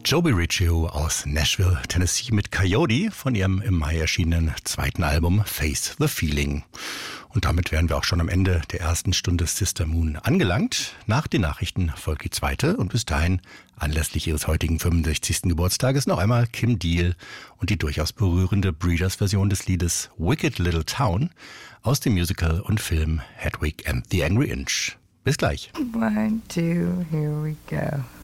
Joby Riccio aus Nashville, Tennessee mit Coyote von ihrem im Mai erschienenen zweiten Album Face the Feeling. Und damit wären wir auch schon am Ende der ersten Stunde Sister Moon angelangt. Nach den Nachrichten folgt die zweite und bis dahin, anlässlich ihres heutigen 65. Geburtstages, noch einmal Kim Deal und die durchaus berührende Breeders-Version des Liedes Wicked Little Town aus dem Musical und Film Hedwig and the Angry Inch. Bis gleich. 1, 2, here we go.